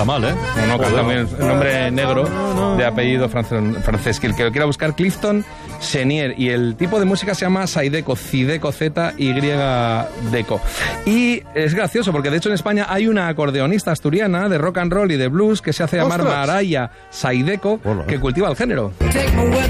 canta mal, ¿eh? No, canta bien. El nombre negro de apellido francés. Que el que lo quiera buscar, Clifton Chenier. Y el tipo de música se llama Zydeco, Zydeco, Z-Y-Deco. Y es gracioso porque de hecho en España hay una acordeonista asturiana de rock and roll y de blues que se hace llamar Maraya Zydeco, que cultiva el género.